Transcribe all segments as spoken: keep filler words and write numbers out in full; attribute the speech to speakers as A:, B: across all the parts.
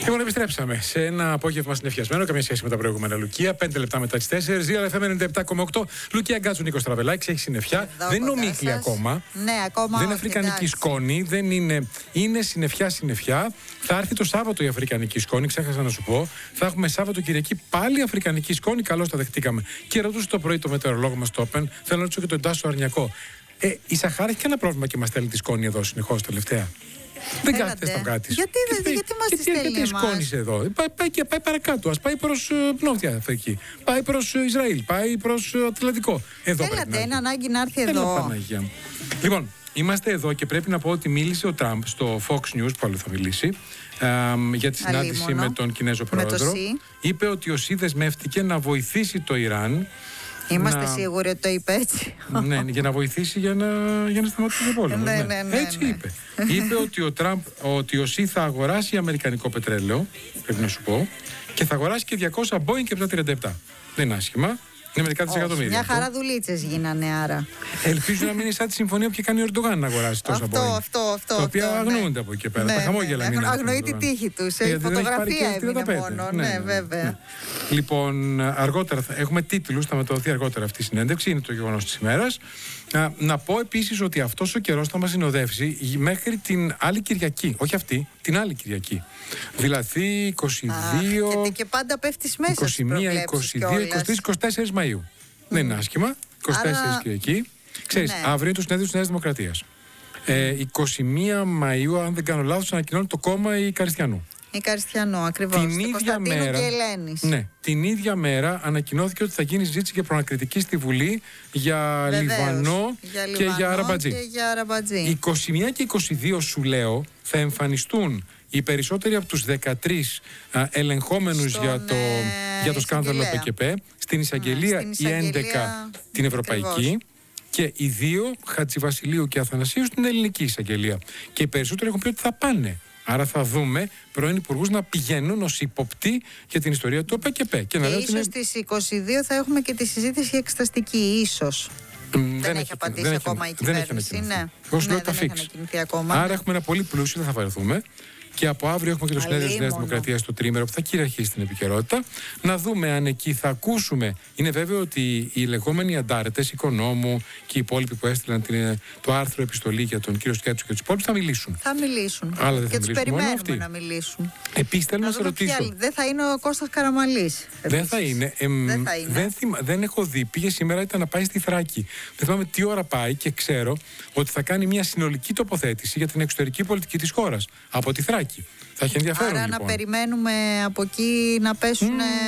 A: Λοιπόν, επιστρέψαμε σε ένα απόγευμα συνεφιασμένο, καμία σχέση με τα προηγούμενα Λουκία. Πέντε λεπτά μετά τις τέσσερις. Ζήλα εφ εμ ενενήντα επτά κόμμα οκτώ. Λουκία Γκάτσου, Νίκος Τραβελάκης, έχει συννεφιά.
B: Εδώ
A: δεν είναι ομίχλη
B: σας.
A: ακόμα.
B: Ναι, ακόμα.
A: Δεν είναι αφρικανική σκόνη. Δεν είναι. Είναι συννεφιά-συννεφιά. Θα έρθει το Σάββατο η αφρικανική σκόνη, ξέχασα να σου πω. Θα έχουμε Σάββατο Κυριακή πάλι αφρικανική σκόνη. Καλώς τα δεχτήκαμε. Και ρωτούσε το πρωί το μετεωρολόγο μας το Open. Θέλω να ρωτήσω και τον Τάσο Αρνιακό. Ε, η Σαχάρα έχει κανένα πρόβλημα και μας στέλνει τη σκόνη εδώ συνεχώς τελευταία? Δεν κάθεται στον κάτι.
B: Γιατί, γιατί, γιατί μας τη στέλνει
A: Γιατί σκόνησε εδώ? Πάει, πάει, πάει, πάει παρακάτω. Ας πάει προς uh, Νότια Αφρική. Πάει προς uh, Ισραήλ. Πάει προς uh, Ατλαντικό. Εδώ
B: Θέλατε, είναι ανάγκη να έρθει
A: Έλα,
B: εδώ.
A: Παναγία μου. Λοιπόν, είμαστε εδώ και πρέπει να πω ότι μίλησε ο Τραμπ στο Fox News, που άλλο θα μιλήσει, ε, για τη συνάντηση
B: Αλίμονο.
A: με τον Κινέζο πρόεδρο. Είπε ότι ο ΣΥ δεσμεύτηκε να βοηθήσει το Ιράν.
B: Είμαστε
A: να...
B: σίγουροι ότι το είπε έτσι?
A: Ναι, για να βοηθήσει για να, για να σταματήσει τον πόλεμο.
B: Ναι,
A: ναι.
B: ναι, ναι,
A: Έτσι
B: ναι.
A: είπε. Είπε ότι ο Τραμπ, ότι ο ΣΥ θα αγοράσει αμερικανικό πετρέλαιο, πρέπει να σου πω, και θα αγοράσει και διακόσια Boeing και επτακόσια τριάντα επτά. Δεν είναι άσχημα. Είναι μερικά δισεκατομμύρια.
B: Μια χαρά δουλίτσες γίνανε άρα.
A: Ελπίζω να μην είναι σαν τη συμφωνία που είχε κάνει ο Ερντογάν να αγοράσει τόσα
B: Αυτό,
A: Boeing.
B: αυτό, αυτό.
A: Τα οποία
B: αυτό,
A: αγνοούνται
B: ναι.
A: από εκεί πέρα.
B: Ναι,
A: Τα χαμόγελα
B: ναι,
A: είναι.
B: αγνοεί τη τύχη του. Η φωτογραφία έμεινε μόνο. Ναι, ναι, βέβαια. Ναι.
A: Λοιπόν, αργότερα θα έχουμε τίτλους, θα μεταδοθεί αργότερα αυτή η συνέντευξη, είναι το γεγονός της ημέρας. Να, να πω επίσης ότι αυτός ο καιρός θα μας συνοδεύσει μέχρι την άλλη Κυριακή. Όχι αυτή, την άλλη Κυριακή. Δηλαδή είκοσι δύο.
B: Α, γιατί και πάντα πέφτεις μέσα
A: είκοσι μία, είκοσι δύο, είκοσι τρία, είκοσι τέσσερα Μαΐου. Mm. Δεν είναι άσχημα. είκοσι τέσσερα Άρα... Κυριακή. Ξέρεις, ναι. Αύριο είναι το συνέδριο της Νέας Δημοκρατίας. Ε, είκοσι μία Μαΐου, αν δεν κάνω λάθος, ανακοινώνει το κόμμα η Καριστιανού.
B: Η Καριστιανού, ακριβώς.
A: Την ίδια μέρα,
B: και Ελένης.
A: Ναι, την ίδια μέρα ανακοινώθηκε ότι θα γίνει συζήτηση για προανακριτική στη Βουλή για Λιβανό,
B: για
A: και για Αραμπατζή.
B: Και για Αραμπατζή.
A: είκοσι μία και είκοσι δύο σου λέω θα εμφανιστούν οι περισσότεροι από τους δεκατρείς α, ελεγχόμενους Στον, για το, ε, για το σκάνδαλο ΠΚΠ, στην εισαγγελία, mm, η έντεκα την ευρωπαϊκή. Ακριβώς. Και οι δύο, Χατζηβασιλείου και Αθανασίου, στην ελληνική εισαγγελία. Και οι περισσότεροι έχουν πει ότι θα πάνε. Άρα θα δούμε πρώην υπουργούς να πηγαίνουν ως υποπτοί για την ιστορία του ΠΚΠ. Και, και
B: ίσως είναι... στις είκοσι δύο θα έχουμε και τη συζήτηση εξεταστική, ίσως. Mm, δεν, δεν έχει απαντήσει δεν ακόμα έχει, η κυβέρνηση. Ναι, ναι,
A: ναι,
B: δεν έχει ανακοινωθεί ακόμα.
A: Άρα
B: ναι.
A: έχουμε ένα πολύ πλούσιο, δεν θα βαρεθούμε. Και από αύριο έχουμε και το συνέδριο της Νέας Δημοκρατίας στο τρίμερο που θα κυριαρχήσει την επικαιρότητα. Να δούμε αν εκεί θα ακούσουμε. Είναι βέβαιο ότι οι λεγόμενοι αντάρτες, οικονόμου και οι υπόλοιποι που έστειλαν την, το άρθρο επιστολή για τον κύριο Σκέτσο και τους υπόλοιπους θα μιλήσουν.
B: Θα μιλήσουν.
A: Αλλά δεν
B: και
A: θα
B: τους
A: μιλήσουν
B: περιμένουμε να μιλήσουν.
A: Επίσης θέλω να, να σε ρωτήσω.
B: Δεν θα είναι ο Κώστας Καραμαλής.
A: Δεν θα είναι. Εμ,
B: δεν, θα είναι.
A: Δεν, θυμα, δεν έχω δει. Πήγε σήμερα ήταν να πάει στη Θράκη. Δεν θυμάμαι τι ώρα πάει και ξέρω ότι θα κάνει μια συνολική τοποθέτηση για την εξωτερική πολιτική της χώρας από τη Θράκη. Θα έχει ενδιαφέρον.
B: Άρα
A: λοιπόν.
B: να περιμένουμε από εκεί να πέσουν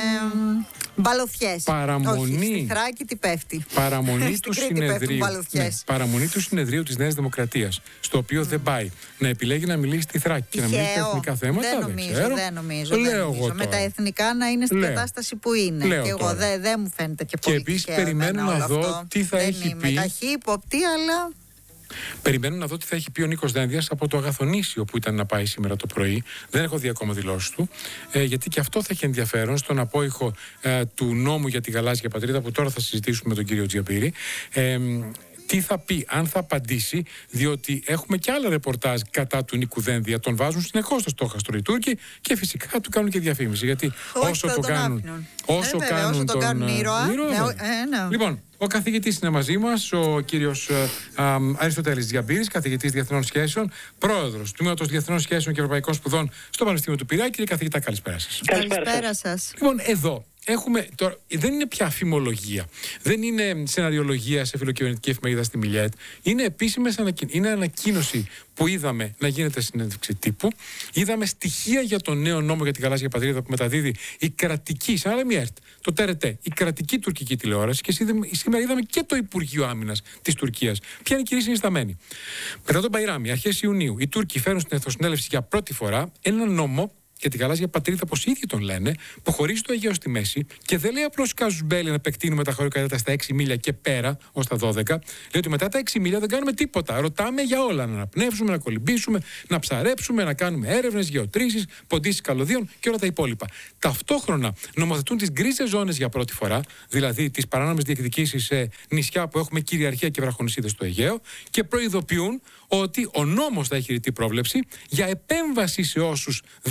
B: mm. μπαλωθιές.
A: Παραμονή.
B: Όχι, στη Θράκη τι πέφτει.
A: Παραμονή του συνεδρίου. Ναι, παραμονή του συνεδρίου της Νέας Δημοκρατίας. Στο οποίο mm. δεν πάει. Να επιλέγει να μιλήσει στη Θράκη και να μιλήσει στα εθνικά θέματα.
B: Δεν νομίζω,
A: δεν,
B: δεν νομίζω. Δεν
A: Λέω
B: νομίζω. Με τα εθνικά να είναι στην
A: Λέω.
B: κατάσταση που είναι.
A: Λέω
B: και εγώ δεν δε μου φαίνεται και πολύ.
A: Και επίσης περιμένω να δω
B: αυτό.
A: τι θα
B: δεν
A: έχει
B: είμαι
A: πει.
B: Καχή, υποπτή, αλλά.
A: Περιμένω να δω τι θα έχει πει ο Νίκος Δένδιας από το Αγαθονήσιο που ήταν να πάει σήμερα το πρωί. Δεν έχω δει ακόμα δηλώσεις του. Ε, γιατί και αυτό θα έχει ενδιαφέρον στον απόϊχο ε, του νόμου για τη γαλάζια πατρίδα που τώρα θα συζητήσουμε με τον κύριο Τζιαπήρη. Ε, τι θα πει, αν θα απαντήσει, διότι έχουμε και άλλα ρεπορτάζ κατά του Νίκου Δένδια. Τον βάζουν συνεχώς στο στόχαστρο οι Τούρκοι και φυσικά του κάνουν και διαφήμιση. Γιατί
B: Όχι,
A: όσο, το
B: τον
A: κάνουν, όσο,
B: ε,
A: κάνουν
B: όσο τον, τον κάνουν ήρωα.
A: ήρωα
B: ναι, ε, ναι.
A: Λοιπόν, ο καθηγητής είναι μαζί μας, ο κύριος ε, α, Αριστοτέλης Τζιαμπήρης, καθηγητής Διεθνών Σχέσεων, πρόεδρος του Τμήματος Διεθνών Σχέσεων και Ευρωπαϊκών Σπουδών στο Πανεπιστήμιο του Πειραιά. Κύριε καθηγητά, καλησπέρα σας.
B: Καλησπέρα σας.
A: Λοιπόν, εδώ. Έχουμε, τώρα, δεν είναι πια φημολογία. Δεν είναι σεναριολογία σε φιλοκυβερνητική εφημερίδα στη Μιλιέτ. Είναι επίσημες ανακοίνωση. Είναι ανακοίνωση που είδαμε να γίνεται συνέντευξη τύπου. Είδαμε στοιχεία για τον νέο νόμο για τη γαλάζια πατρίδα που μεταδίδει η κρατική, σαν άλλη ΕΡΤ, το ΤΕΡΕΤΕ, η κρατική τουρκική τηλεόραση. Και σήμερα είδαμε και το Υπουργείο Άμυνας της Τουρκίας. Ποια είναι η κυρία συνισταμένη. Μετά τον Μπαϊράμι, αρχές Ιουνίου, οι Τούρκοι φέρουν στην Εθνοσυνέλευση για πρώτη φορά ένα νόμο για τη γαλάζια πατρίδα, όπως οι ίδιοι τον λένε, που χωρίζει το Αιγαίο στη μέση και δεν λέει απλώς κάζους μπέλη να επεκτείνουμε τα χωρικότητα στα έξι μίλια και πέρα, ως τα δώδεκα. Λέει ότι μετά τα έξι μίλια δεν κάνουμε τίποτα. Ρωτάμε για όλα. Να αναπνεύσουμε, να κολυμπήσουμε, να ψαρέψουμε, να κάνουμε έρευνες, γεωτρήσεις, ποντίσεις καλωδίων και όλα τα υπόλοιπα. Ταυτόχρονα νομοθετούν τις γκρίζες ζώνες για πρώτη φορά, δηλαδή τις παράνομες διεκδικήσεις σε νησιά που έχουμε κυριαρχία και βραχονησίδες στο Αιγαίο, και προειδοποιούν ότι ο νόμος θα έχει ρητή πρόβλεψη για επέμβαση σε όσους δεν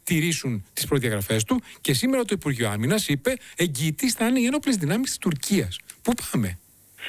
A: τηρήσουν τις προδιαγραφές του. Και σήμερα το Υπουργείο Άμυνας είπε εγγυητής θα είναι οι ένοπλες δυνάμεις της Τουρκίας. Πού πάμε?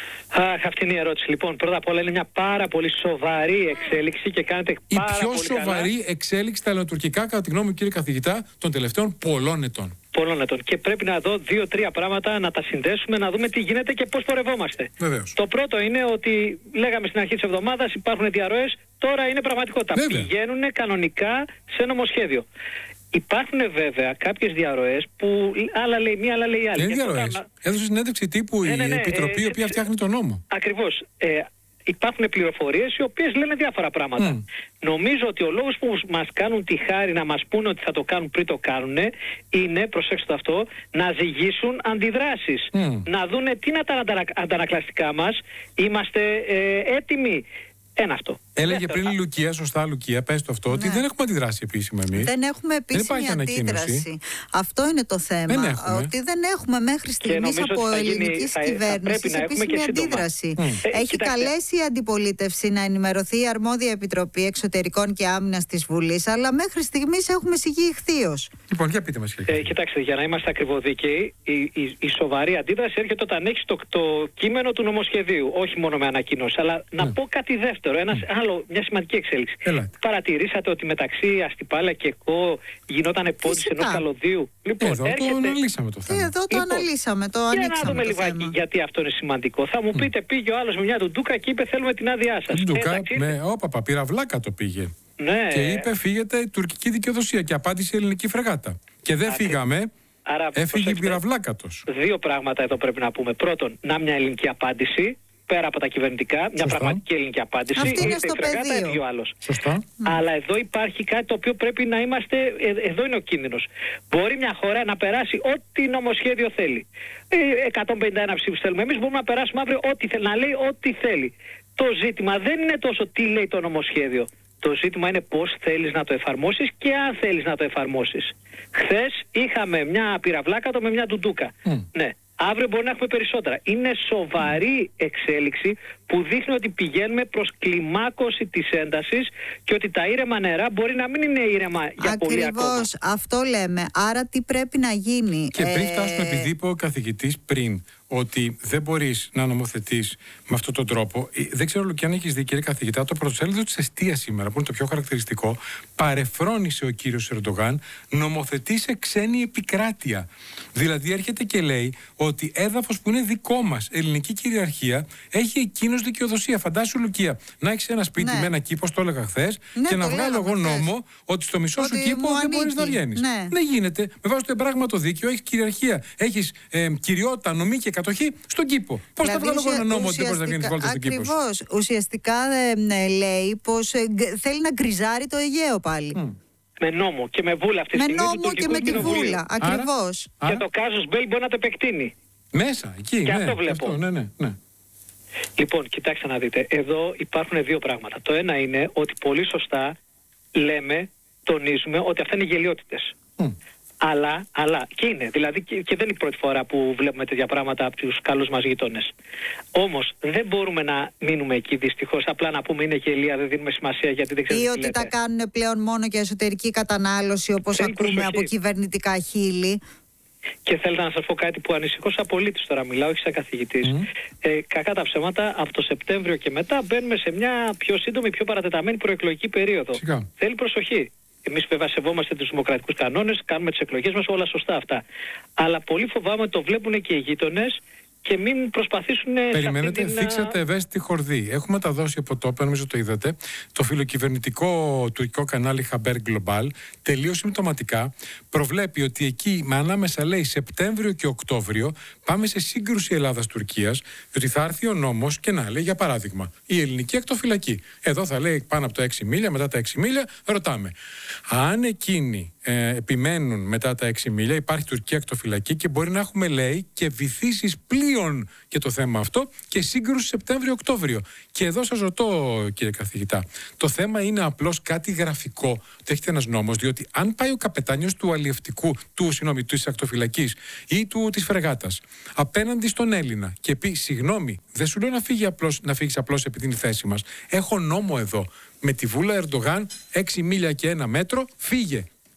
C: Αχ, αυτή είναι η ερώτηση. Λοιπόν, πρώτα απ' όλα είναι μια πάρα πολύ σοβαρή εξέλιξη και κάνετε
A: η
C: πάρα
A: πιο
C: πολύ
A: σοβαρή
C: καλά.
A: εξέλιξη στα ελληνοτουρκικά, κατά τη γνώμη μου, κύριε καθηγητά, των τελευταίων πολλών ετών.
C: Πολλών ετών. Και πρέπει να δω δύο-τρία πράγματα να τα συνδέσουμε, να δούμε τι γίνεται και πώς πορευόμαστε.
A: Βεβαίως.
C: Το πρώτο είναι ότι λέγαμε στην αρχή της εβδομάδας υπάρχουν διαρροές, τώρα είναι πραγματικότητα.
A: Βέβαια.
C: Πηγαίνουν κανονικά σε νομοσχέδιο. Υπάρχουν βέβαια κάποιες διαρροές που άλλα λέει μία, άλλα λέει άλλη.
A: Είναι διαρροές. Κάνουμε... Έδωσε συνέντευξη τύπου
C: ναι, ναι, ναι,
A: η Επιτροπή, η
C: ε,
A: οποία
C: ε,
A: φτιάχνει τον νόμο.
C: Ακριβώς. Ε, υπάρχουν πληροφορίες οι οποίες λένε διάφορα πράγματα. Mm. Νομίζω ότι ο λόγος που μας κάνουν τη χάρη να μας πούνε ότι θα το κάνουν πριν το κάνουν είναι, προσέξτε αυτό, να ζυγίσουν αντιδράσεις. Mm. Να δούνε τι είναι τα αντανακλαστικά μας. Είμαστε ε, έτοιμοι. Ένα αυτό.
A: Έλεγε
C: Δεύτερο,
A: πριν η Λουκία, σωστά Λουκία, πες το αυτό, ναι. ότι δεν έχουμε αντιδράσει επίσημα εμείς.
B: Δεν έχουμε επίσημη
A: δεν
B: αντίδραση. Αυτό είναι το θέμα.
A: Δεν
B: ότι δεν έχουμε μέχρι στιγμής από ελληνική κυβέρνηση επίσημη αντίδραση. Mm. Ε, Έχει κοιτάξτε. καλέσει η αντιπολίτευση να ενημερωθεί η αρμόδια Επιτροπή Εξωτερικών και Άμυνας της Βουλής, αλλά μέχρι στιγμής έχουμε συγγεί ηχθείως.
A: Λοιπόν, για πείτε μας.
C: Ε, κοιτάξτε, για να είμαστε ακριβοδίκαιοι, η, η, η σοβαρή αντίδραση έρχεται όταν έχει το, το κείμενο του νομοσχεδίου, όχι μόνο με ανακοίνωση. Αλλά να mm. πω κάτι δεύτερο. Ένας mm. άλλο, μια σημαντική εξέλιξη. Ελάτε. Παρατηρήσατε ότι μεταξύ Αστυπάλα και ΚΟ γινόταν επόντιση ενός καλωδίου.
A: Λοιπόν, εδώ έρχεται... το αναλύσαμε το θέμα.
B: Εδώ το λοιπόν, αναλύσαμε, το ανοίξαμε.
C: Για να δούμε λιγάκι γιατί αυτό είναι σημαντικό. Θα μου πείτε, πήγε ο άλλος με μια ντουντούκα και είπε θέλουμε την άδειά σας.
A: Ντουντούκα, με όπαπα, πυραυλάκα το πήγε.
C: Ναι.
A: Και είπε φύγετε η τουρκική δικαιοδοσία και απάντησε η ελληνική φρεγάτα. Και δεν Άκρη. φύγαμε. Άρα, έφυγε η πυραυλάκατος.
C: Δύο πράγματα εδώ πρέπει να πούμε. Πρώτον, να μια ελληνική απάντηση. Πέρα από τα κυβερνητικά, μια
A: Σωστά.
C: πραγματική ελληνική απάντηση.
B: Αυτή είναι στο πεδίο.
A: Σωστά.
C: Αλλά εδώ υπάρχει κάτι το οποίο πρέπει να είμαστε. Ε, εδώ είναι ο κίνδυνος. Μπορεί μια χώρα να περάσει ό,τι νομοσχέδιο θέλει. Ε, εκατόν πενήντα ένα ψήφους θέλουμε. Εμείς μπορούμε να περάσουμε αύριο ό,τι θέλει, να λέει ό,τι θέλει. Το ζήτημα δεν είναι τόσο τι λέει το νομοσχέδιο. Το ζήτημα είναι πώς θέλεις να το εφαρμόσεις και αν θέλεις να το εφαρμόσεις. Χθες είχαμε μια πυραυλάκατο με μια ντουντούκα. Mm. Ναι. Αύριο μπορεί να έχουμε περισσότερα. Είναι σοβαρή εξέλιξη που δείχνει ότι πηγαίνουμε προς κλιμάκωση της έντασης και ότι τα ήρεμα νερά μπορεί να μην είναι ήρεμα για Ακριβώς, πολύ ακόμα.
B: Ακριβώς, αυτό λέμε. Άρα τι πρέπει να γίνει.
A: Και πριν φτάσουμε, ε... επειδή είπε ο καθηγητής πριν ότι δεν μπορείς να νομοθετείς με αυτόν τον τρόπο, δεν ξέρω Λουκί αν έχεις δει κύριε καθηγητά, το πρωτοσέλιδο της Εστίας σήμερα που είναι το πιο χαρακτηριστικό, παρεφρόνησε ο κύριος Ερντογάν νομοθετεί σε ξένη επικράτεια. Δηλαδή έρχεται και λέει ότι έδαφος που είναι δικό μας, ελληνική κυριαρχία, έχει εκείνος δικαιοδοσία. Φαντάσου Λουκία, να έχεις ένα σπίτι ναι. με ένα κήπο, το έλεγα χθες, ναι, και να βγάλω εγώ νόμο ότι στο μισό ότι σου κήπο δεν μπορείς να βγαίνεις. Ναι. Δεν γίνεται. Με βάση το εμπράγματο δίκαιο έχεις κυριαρχία, έχεις ε, κυριότητα, νομή και κατοχή στον κήπο. Πώς δηλαδή, θα βγάλω εγώ ένα νόμο ότι δεν μπορείς να βγαίνεις βόλτα στον κήπο?
B: Ακριβώς. Ουσιαστικά ε, λέει πως ε, θέλει να γκριζάρει το Αιγαίο πάλι. Mm.
C: Με νόμο και με βούλα αυτή τη στιγμή.
B: Με νόμο και με τη βούλα. Ακριβώς.
C: Και το κάζος μπέλ μπορεί να το επεκτείνει.
A: Μέσα, εκεί.
C: Και
A: ναι,
C: αυτό βλέπω.
A: Αυτό, ναι, ναι, ναι.
C: Λοιπόν, κοιτάξτε να δείτε. Εδώ υπάρχουν δύο πράγματα. Το ένα είναι ότι πολύ σωστά λέμε, τονίζουμε ότι αυτά είναι γελιότητες. Mm. Αλλά, αλλά, και είναι, δηλαδή και, και δεν είναι η πρώτη φορά που βλέπουμε τέτοια πράγματα από τους καλούς μας γείτονες. Όμως δεν μπορούμε να μείνουμε εκεί δυστυχώς, απλά να πούμε είναι γελία, δεν δίνουμε σημασία γιατί δεν ξέρουμε.
B: Ή ότι τα κάνουν πλέον μόνο για εσωτερική κατανάλωση όπως Θέλει ακούμε προσοχή. Από κυβερνητικά χείλη.
C: Και θέλω να σας πω κάτι που ανησυχώ σαν πολίτης τώρα, μιλάω όχι σαν καθηγητής. Mm. Ε, κακά τα ψέματα, από το Σεπτέμβριο και μετά μπαίνουμε σε μια πιο σύντομη, πιο παρατεταμένη προεκλογική περίοδο. Σιγά. Θέλει προσοχή. Εμείς βέβαια σεβόμαστε τους δημοκρατικούς κανόνες, κάνουμε τις εκλογές μας, όλα σωστά αυτά. Αλλά πολύ φοβάμαι ότι το βλέπουν και οι γείτονες και μην προσπαθήσουν.
A: Περιμένετε,
C: την...
A: θίξατε ευαίσθητη χορδή. Έχουμε μεταδώσει από το, νομίζω το είδατε, το φιλοκυβερνητικό τουρκικό κανάλι Haber Global, τελείως συμπτωματικά προβλέπει ότι εκεί με ανάμεσα λέει Σεπτέμβριο και Οκτώβριο πάμε σε σύγκρουση Ελλάδας-Τουρκίας, διότι θα έρθει ο νόμος και να λέει για παράδειγμα η ελληνική ακτοφυλακή. Εδώ θα λέει πάνω από τα έξι μίλια, μετά τα έξι μίλια, ρωτάμε. Αν εκείνοι ε, επιμένουν μετά τα έξι μίλια, υπάρχει τουρκική ακτοφυλακή και μπορεί να έχουμε λέει και βυθίσεις πλοίων και το θέμα αυτό και σύγκρουση Σεπτέμβριο-Οκτώβριο. Και εδώ σας ρωτώ κύριε καθηγητά, το θέμα είναι απλώς κάτι γραφικό ότι έχετε ένας νόμος, διότι αν πάει ο καπετάνιος του αλλιευτικού, του συγγνώμη, της ακτοφυλακής ή του της φρεγάτας απέναντι στον Έλληνα και πει συγγνώμη, δεν σου λέω να, φύγει απλώς, να φύγεις απλώς επί την θέση μας. Έχω νόμο εδώ. Με τη βούλα Ερντογάν έξι μίλια και ένα μέτρο, φύγε.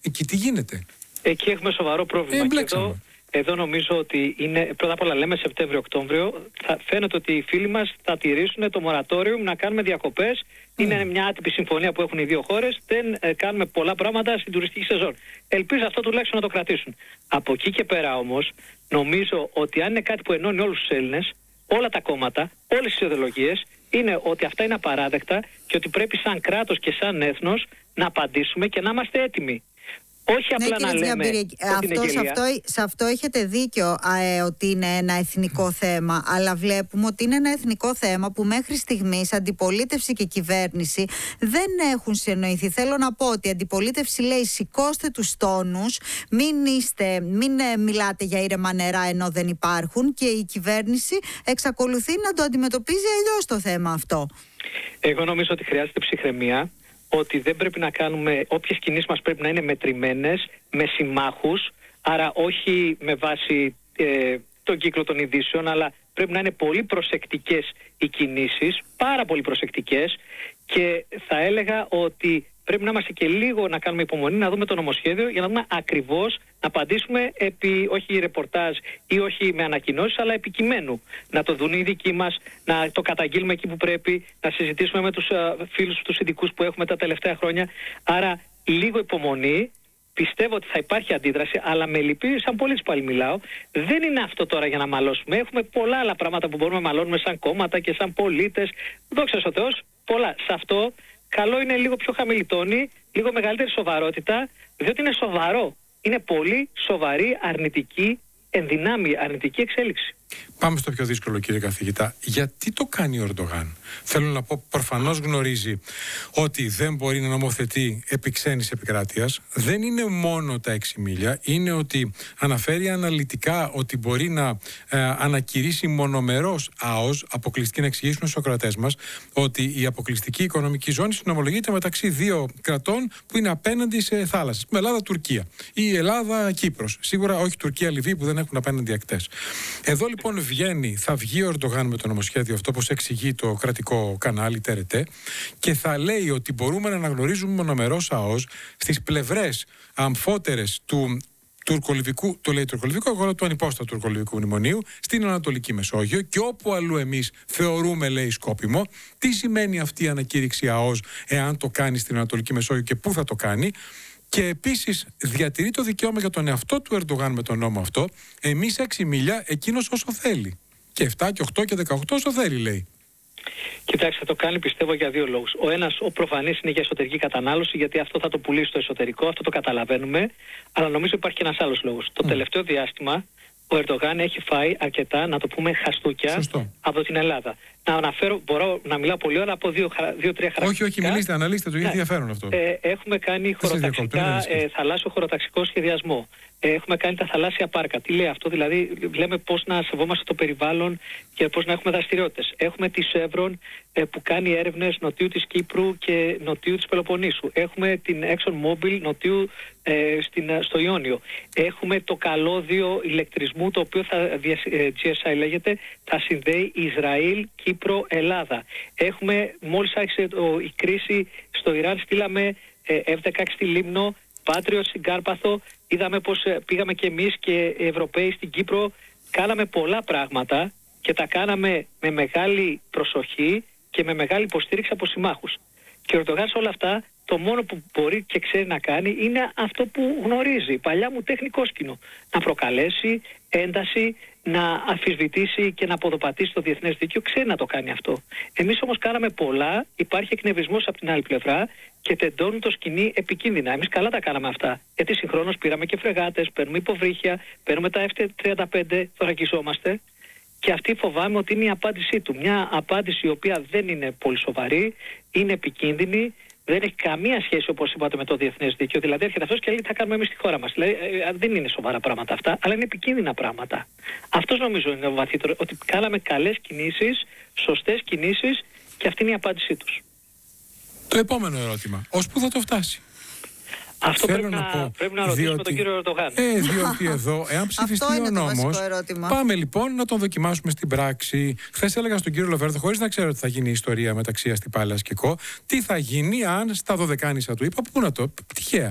A: εκεί τι γίνεται?
C: Εκεί έχουμε σοβαρό πρόβλημα.
A: Ε,
C: και εδώ, εδώ νομίζω ότι είναι, πρώτα απ' όλα λέμε Σεπτέμβριο-Οκτώβριο, θα φαίνεται ότι οι φίλοι μας θα τηρήσουν το μορατόριο να κάνουμε διακοπές. Mm. Είναι μια άτυπη συμφωνία που έχουν οι δύο χώρες. Δεν ε, κάνουμε πολλά πράγματα στην τουριστική σεζόν. Ελπίζω αυτό τουλάχιστον να το κρατήσουν. Από εκεί και πέρα όμως, νομίζω ότι αν είναι κάτι που ενώνει όλους τους Έλληνες, όλα τα κόμματα, όλες τις ιδεολογίες, είναι ότι αυτά είναι απαράδεκτα και ότι πρέπει σαν κράτος και σαν έθνος να απαντήσουμε και να είμαστε έτοιμοι. Όχι απλά
B: ναι,
C: να λέμε
B: αυτό, σε, αυτό, σε αυτό έχετε δίκιο ε, ότι είναι ένα εθνικό θέμα, αλλά βλέπουμε ότι είναι ένα εθνικό θέμα που μέχρι στιγμής αντιπολίτευση και κυβέρνηση δεν έχουν συνοηθεί. Θέλω να πω ότι η αντιπολίτευση λέει σηκώστε τους τόνους, μην, είστε, μην ε, μιλάτε για ήρεμα νερά ενώ δεν υπάρχουν, και η κυβέρνηση εξακολουθεί να το αντιμετωπίζει αλλιώς το θέμα αυτό.
C: Εγώ νομίζω ότι χρειάζεται ψυχραιμία, ότι δεν πρέπει να κάνουμε, όποιες κινήσεις μας πρέπει να είναι μετρημένες, με συμμάχους, άρα όχι με βάση ε, τον κύκλο των ειδήσεων, αλλά πρέπει να είναι πολύ προσεκτικές οι κινήσεις, πάρα πολύ προσεκτικές, και θα έλεγα ότι πρέπει να είμαστε και λίγο να κάνουμε υπομονή, να δούμε το νομοσχέδιο για να δούμε ακριβώς, να απαντήσουμε επί, όχι ρεπορτάζ ή όχι με ανακοινώσεις, αλλά επί κειμένου. Να το δουν οι δικοί μας, να το καταγγείλουμε εκεί που πρέπει, να συζητήσουμε με τους uh, φίλους, τους ειδικούς που έχουμε τα τελευταία χρόνια. Άρα λίγο υπομονή. Πιστεύω ότι θα υπάρχει αντίδραση, αλλά με λυπεί, σαν πολίτης πάλι μιλάω, δεν είναι αυτό τώρα για να μαλώσουμε. Έχουμε πολλά άλλα πράγματα που μπορούμε να μαλώνουμε σαν κόμματα και σαν πολίτες. Δόξα τω Θεώ, πολλά. Σε αυτό καλό είναι λίγο πιο χαμηλή τόνη, λίγο μεγαλύτερη σοβαρότητα, διότι είναι σοβαρό. Είναι πολύ σοβαρή, αρνητική, ενδυνάμει, αρνητική εξέλιξη.
A: Πάμε στο πιο δύσκολο, κύριε καθηγητά. Γιατί το κάνει ο Ερντογάν? Θέλω να πω, προφανώς γνωρίζει ότι δεν μπορεί να νομοθετεί επί ξένης επικράτειας. Δεν είναι μόνο τα έξι μίλια, είναι ότι αναφέρει αναλυτικά ότι μπορεί να ε, ανακηρύσει μονομερός ΑΟΣ, αποκλειστική, να εξηγήσουν στους ακροατές μας, ότι η αποκλειστική οικονομική ζώνη συνομολογείται μεταξύ δύο κρατών που είναι απέναντι σε θάλασσες. Με Ελλάδα-Τουρκία ή Ελλάδα-Κύπρος. Σίγουρα όχι Τουρκία-Λιβύη που δεν έχουν απέναντι ακτές. Εδώ λοιπόν βγαίνει, θα βγει ο Ερντογάν με το νομοσχέδιο αυτό, όπως εξηγεί το κρατικό κανάλι ΤΕΡΕΤΕ, και θα λέει ότι μπορούμε να αναγνωρίζουμε μονομερός ΑΟΣ στις πλευρές αμφότερες του τουρκολιβικού, το λέει τουρκολιβικό, εγώ του ανυπόστατου τουρκολιβικού μνημονίου, στην Ανατολική Μεσόγειο, και όπου αλλού εμείς θεωρούμε, λέει, σκόπιμο. Τι σημαίνει αυτή η ανακήρυξη ΑΟΣ, εάν το κάνει στην Ανατολική Μεσόγειο και πού θα το κάνει? Και επίσης διατηρεί το δικαίωμα για τον εαυτό του Ερντογάν με τον νόμο αυτό, εμείς έξι μίλια, εκείνος όσο θέλει. Και επτά και οκτώ και δεκαοκτώ όσο θέλει, λέει.
C: Κοιτάξτε, το κάνει πιστεύω για δύο λόγους. Ο ένας, ο προφανής, είναι για εσωτερική κατανάλωση, γιατί αυτό θα το πουλήσει στο εσωτερικό, αυτό το καταλαβαίνουμε. Αλλά νομίζω υπάρχει και ένας άλλος λόγος. Το mm. τελευταίο διάστημα ο Ερντογάν έχει φάει αρκετά, να το πούμε, χαστούκια. Σωστό. Από την Ελλάδα. Να αναφέρω, μπορώ να μιλάω πολύ ώρα από δύο-τρία δύο, χαρακτηριστικά.
A: Όχι, όχι, μιλήστε, αναλύστε το, είναι ενδιαφέρον αυτό.
C: Ε, έχουμε κάνει χωροταξικά, ε, θαλάσσιο χωροταξικό σχεδιασμό. Ε, έχουμε κάνει τα θαλάσσια πάρκα. Τι λέει αυτό? Δηλαδή, λέμε πώς να σεβόμαστε το περιβάλλον και πώς να έχουμε δραστηριότητες. Έχουμε τη Chevron ε, που κάνει έρευνες νοτιού της Κύπρου και νοτιού της Πελοποννήσου. Έχουμε την ExxonMobil νοτιού ε, στην, στο Ιόνιο. Έχουμε το καλώδιο ηλεκτρισμού, το οποίο θα, ε, τζι ες άι λέγεται, θα συνδέει Ισραήλ, Κύπρο, Ελλάδα. Έχουμε, μόλις άρχισε το, η κρίση στο Ιράν, στείλαμε ε, εφ δεκαέξι στη Λίμνο, Patriot στην Κάρπαθο. Είδαμε πως πήγαμε και εμείς και Ευρωπαίοι στην Κύπρο, κάναμε πολλά πράγματα και τα κάναμε με μεγάλη προσοχή και με μεγάλη υποστήριξη από συμμάχους. Και ο Ερντογάν σε όλα αυτά το μόνο που μπορεί και ξέρει να κάνει είναι αυτό που γνωρίζει, παλιά μου τεχνικό σκηνό. Να προκαλέσει ένταση, να αμφισβητήσει και να αποδοπατήσει το διεθνές δίκαιο, ξέρει να το κάνει αυτό. Εμείς όμως κάναμε πολλά, υπάρχει εκνευρισμός από την άλλη πλευρά και τεντώνουν το σκηνή επικίνδυνα. Εμείς καλά τα κάναμε αυτά. Γιατί συγχρόνως πήραμε και φρεγάτες, παίρνουμε υποβρύχια, παίρνουμε τα εφ τριάντα πέντε, θωρακιζόμαστε. Και αυτή φοβάμαι ότι είναι η απάντησή του. Μια απάντηση η οποία δεν είναι πολύ σοβαρή, είναι επικίνδυνη, δεν έχει καμία σχέση, όπως είπατε, με το διεθνές δίκαιο. Δηλαδή έρχεται αυτός και λέει τι θα κάνουμε εμείς στη χώρα μας. Δηλαδή ε, δεν είναι σοβαρά πράγματα αυτά, αλλά είναι επικίνδυνα πράγματα. Αυτός νομίζω είναι ο βαθύτερο, ότι κάναμε καλές κινήσεις, σωστές κινήσεις, και αυτή είναι η απάντησή τους.
A: Το επόμενο ερώτημα, ως πού θα το φτάσει?
C: Αυτό πρέπει να, πω, πρέπει να ρωτήσουμε διότι, τον κύριο Ερντογάν.
A: Ε, διότι εδώ, εάν ψηφιστεί ο νόμος, πάμε λοιπόν να τον δοκιμάσουμε στην πράξη. Χθες έλεγα στον κύριο Λοβέρδο, χωρίς να ξέρω ότι θα γίνει η ιστορία μεταξύ Αστυπάλαιας και Κο, τι θα γίνει αν στα δωδεκάνησα του είπα, πού να το, τυχαία,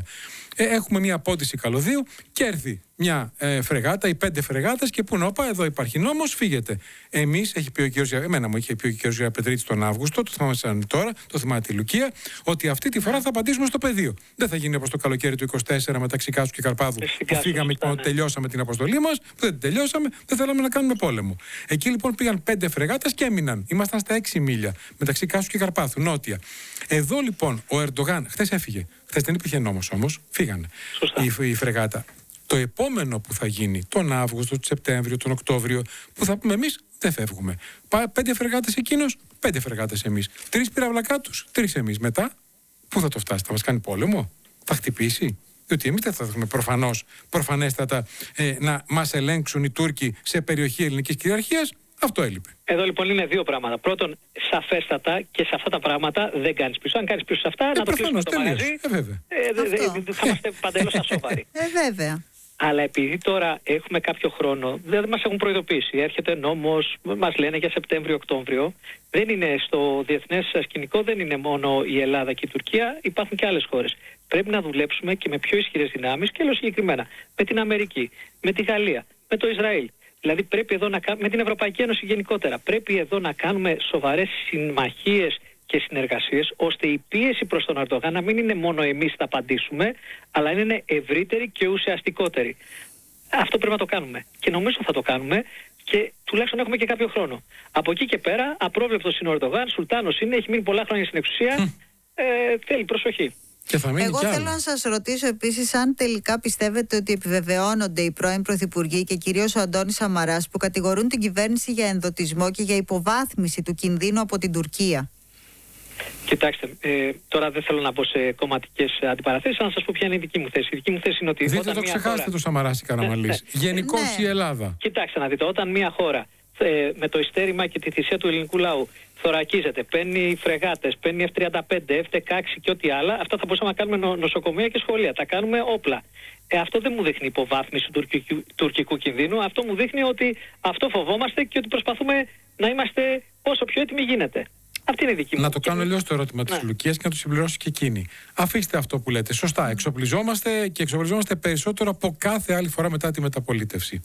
A: Ε, έχουμε μια απόντηση καλωδίου και έρθει μια ε, φρεγάτα ή πέντε φρεγάτες και πούνε: όπα, εδώ υπάρχει νόμος, φύγετε. Εμείς, έχει πει ο κ. εμένα μου είχε πει ο κ. Πετρίτης τον Αύγουστο, το θυμάμαι σαν τώρα, το θυμάμαι τη Λουκία, ότι αυτή τη φορά θα απαντήσουμε στο πεδίο. Δεν θα γίνει όπως το καλοκαίρι του είκοσι τέσσερα μεταξύ Κάσου και Καρπάδου, που φύγαμε και ναι. τελειώσαμε την αποστολή μας, που δεν την τελειώσαμε, δεν θέλαμε να κάνουμε πόλεμο. Εκεί λοιπόν πήγαν πέντε φρεγάτες και έμειναν. Ήμασταν στα έξι μίλια μεταξύ Κάσου και Καρπάθου, νότια. Εδώ λοιπόν ο Ερντογάν, χθες έφυγε. Χθες δεν υπήρχε νόμος όμως, φύγανε η, η φρεγάτα. Το επόμενο που θα γίνει τον Αύγουστο, τον Σεπτέμβριο, τον Οκτώβριο, που θα πούμε εμείς, δεν φεύγουμε. Πέντε φρεγάτες εκείνος, πέντε φρεγάτες εμείς. Τρεις πυραυλακά τους, τρεις εμείς. Μετά, πού θα το φτάσει, θα μας κάνει πόλεμο, θα χτυπήσει. Διότι εμείς δεν θα δούμε προφανώς, προφανέστατα, ε, να μας ελέγξουν οι Τούρκοι σε περιοχή ελληνικής κυριαρχίας. Αυτό έλειπε.
C: Εδώ λοιπόν είναι δύο πράγματα. Πρώτον, σαφέστατα και σε αυτά τα πράγματα δεν κάνεις πίσω. Αν κάνεις πίσω σε αυτά, ε, να το κλείσουμε το μαγαζί.
A: Ε, βέβαια.
C: Ε, δε, δε, θα είμαστε παντελώς ασόβαροι.
B: Ε, βέβαια.
C: Αλλά επειδή τώρα έχουμε κάποιο χρόνο, δεν μας έχουν προειδοποιήσει. Έρχεται νόμος, μας λένε για Σεπτέμβριο-Οκτώβριο. Δεν είναι στο διεθνές σκηνικό, δεν είναι μόνο η Ελλάδα και η Τουρκία, υπάρχουν και άλλες χώρες. Πρέπει να δουλέψουμε και με πιο ισχυρές δυνάμεις και λέω συγκεκριμένα με την Αμερική, με τη Γαλλία, με το Ισραήλ. Δηλαδή πρέπει εδώ να κάνουμε, με την Ευρωπαϊκή Ένωση γενικότερα, πρέπει εδώ να κάνουμε σοβαρές συμμαχίες και συνεργασίες, ώστε η πίεση προς τον Ερντογάν να μην είναι μόνο εμείς θα απαντήσουμε, αλλά είναι ευρύτερη και ουσιαστικότερη. Αυτό πρέπει να το κάνουμε. Και νομίζω θα το κάνουμε και τουλάχιστον έχουμε και κάποιο χρόνο. Από εκεί και πέρα, απρόβλεπτος είναι ο Ερντογάν, σουλτάνος είναι, έχει μείνει πολλά χρόνια στην εξουσία, ε, θέλει προσοχή.
B: Εγώ θέλω να σας ρωτήσω επίσης αν τελικά πιστεύετε ότι επιβεβαιώνονται οι πρώην πρωθυπουργοί και κυρίως ο Αντώνης Σαμαράς που κατηγορούν την κυβέρνηση για ενδοτισμό και για υποβάθμιση του κινδύνου από την Τουρκία.
C: Κοιτάξτε, ε, τώρα δεν θέλω να μπω σε κομματικές αντιπαραθέσεις, αλλά να σας πω ποια είναι η δική μου θέση. Η δική μου θέση είναι ότι.
A: Δείτε, το ξεχάσετε χώρα... το Σαμαράς ή Καραμανλής. Ναι, ναι. Γενικώς ναι. η Ελλάδα.
C: Κοιτάξτε να δείτε, όταν μια χώρα ε, με το ειστέρημα και τη θυσία του ελληνικού λαού θωρακίζεται, παίρνει φρεγάτες, παίρνει εφ τριάντα πέντε, εφ δεκαέξι και ό,τι άλλα, αυτά θα μπορούσαμε να κάνουμε νο, νοσοκομεία και σχολεία. Τα κάνουμε όπλα. Ε, αυτό δεν μου δείχνει υποβάθμιση του τουρκικού, τουρκικού κινδύνου. Αυτό μου δείχνει ότι αυτό φοβόμαστε και ότι προσπαθούμε να είμαστε όσο πιο έτοιμοι γίνεται. Αυτή είναι η δική μου.
A: Να το κάνω αλλιώς το ερώτημα ναι. της Λουκίας και να το συμπληρώσει και εκείνη. Αφήστε αυτό που λέτε. Σωστά. Εξοπλιζόμαστε και εξοπλιζόμαστε περισσότερο από κάθε άλλη φορά μετά τη μεταπολίτευση.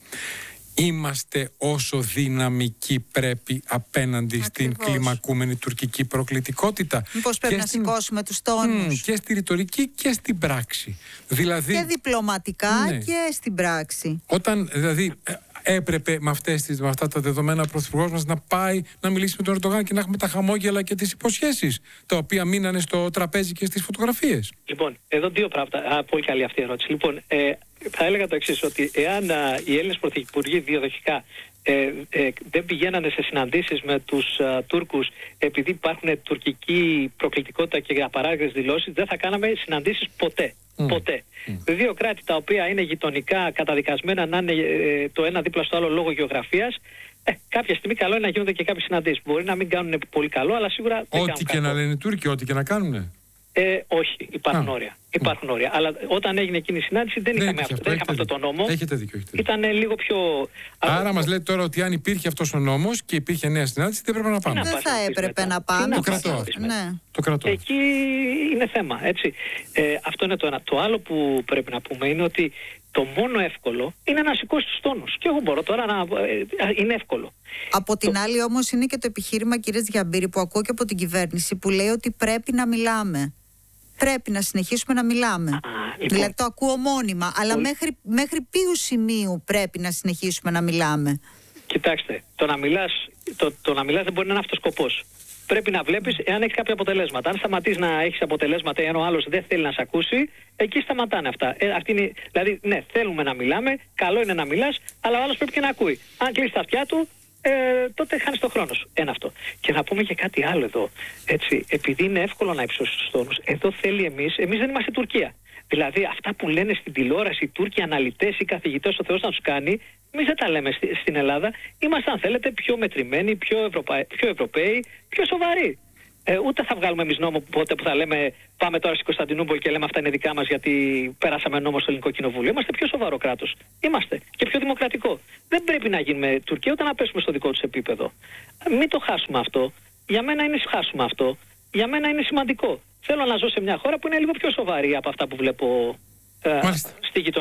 A: Είμαστε όσο δυναμικοί πρέπει απέναντι Ακριβώς. στην κλιμακούμενη τουρκική προκλητικότητα.
B: Μήπως πρέπει να στην... σηκώσουμε τους τόνους.
A: Και στη ρητορική και στην πράξη. Δηλαδή...
B: Και διπλωματικά ναι. και στην πράξη.
A: Όταν δηλαδή έπρεπε με, αυτές τις, με αυτά τα δεδομένα ο Πρωθυπουργός μας να πάει να μιλήσει με τον Ερντογάν και να έχουμε τα χαμόγελα και τις υποσχέσεις τα οποία μείνανε στο τραπέζι και στις φωτογραφίες.
C: Λοιπόν, εδώ δύο πράγματα. Α, πολύ καλή αυτή η ερώτηση. Λοιπόν, ε, θα έλεγα το εξής, ότι εάν α, οι Έλληνες πρωθυπουργοί διαδοχικά ε, ε, δεν πηγαίνανε σε συναντήσεις με τους α, Τούρκους επειδή υπάρχουν τουρκική προκλητικότητα και απαράδεκτες δηλώσεις, δεν θα κάναμε συναντήσεις ποτέ. Mm. Ποτέ. Mm. Δύο κράτη τα οποία είναι γειτονικά καταδικασμένα να είναι ε, το ένα δίπλα στο άλλο λόγω γεωγραφίας, ε, κάποια στιγμή καλό είναι να γίνονται και κάποιες συναντήσεις. Μπορεί να μην κάνουν πολύ καλό, αλλά σίγουρα δεν
A: ό,τι και κακό. Να λένε οι Τούρκοι, ό,τι και να κάνουν.
C: Ε, όχι, υπάρχουν ah. όρια. Υπάρχουν mm. όρια. Αλλά όταν έγινε εκείνη η συνάντηση δεν, δεν είχαμε, αυτό, δεν είχαμε αυτό το νόμο.
A: Έχετε δίκιο. Έχετε
C: δίκιο. Ήταν λίγο πιο.
A: Άρα μας λέτε τώρα ότι αν υπήρχε αυτός ο νόμος και υπήρχε νέα συνάντηση, δεν έπρεπε να πάμε.
B: Δεν θα έπρεπε να πάμε.
A: Το κρατώ.
B: Ναι.
A: Το κρατώ.
C: Εκεί είναι θέμα. Έτσι. Ε, αυτό είναι το ένα. Το άλλο που πρέπει να πούμε είναι ότι το μόνο εύκολο είναι να σηκώσει τους τόνους. Και εγώ μπορώ τώρα να. Ε, είναι εύκολο.
B: Από την το... άλλη, όμως, είναι και το επιχείρημα, κύριε Διαμπύρη, που ακούω και από την κυβέρνηση, που λέει ότι πρέπει να μιλάμε. Πρέπει να συνεχίσουμε να μιλάμε. Α, λοιπόν. Δηλαδή το ακούω μόνιμα. Αλλά Πολύ... μέχρι, μέχρι ποιου σημείου πρέπει να συνεχίσουμε να μιλάμε?
C: Κοιτάξτε, το να μιλάς, το, το να μιλάς δεν μπορεί να είναι αυτός σκοπός. Πρέπει να βλέπεις εάν έχεις κάποια αποτελέσματα. Αν σταματείς να έχεις αποτελέσματα ή αν ο άλλος δεν θέλει να σε ακούσει, εκεί σταματάνε αυτά. Ε, αυτή είναι, δηλαδή, ναι, θέλουμε να μιλάμε, καλό είναι να μιλάς, αλλά ο άλλος πρέπει και να ακούει. Αν κλείσει τα αυτιά του, Ε, τότε χάνεις τον χρόνο σου. Ένα αυτό. Και να πούμε και κάτι άλλο εδώ. Έτσι, επειδή είναι εύκολο να υψώσεις τους τόνους, εδώ θέλει εμείς, εμείς δεν είμαστε Τουρκία. Δηλαδή αυτά που λένε στην τηλεόραση οι Τούρκοι αναλυτές ή καθηγητές, ο Θεός να τους κάνει, εμείς δεν τα λέμε στη, στην Ελλάδα. Είμαστε, αν θέλετε, πιο μετρημένοι, πιο, Ευρωπα... πιο Ευρωπαίοι, πιο σοβαροί. Ε, ούτε θα βγάλουμε εμείς νόμο ποτέ που θα λέμε πάμε τώρα στην Κωνσταντινούπολη και λέμε αυτά είναι δικά μας γιατί πέρασαμε νόμο στο Ελληνικό Κοινοβούλιο. Είμαστε πιο σοβαρό κράτος. Είμαστε και πιο δημοκρατικό. Δεν πρέπει να γίνουμε Τουρκία ούτε να πέσουμε στο δικό τους επίπεδο. Μην το χάσουμε αυτό. Για μένα είναι χάσουμε αυτό. Για μένα είναι σημαντικό. Θέλω να ζω σε μια χώρα που είναι λίγο πιο σοβαρή από αυτά που βλέπω ε, στη γειτονιά.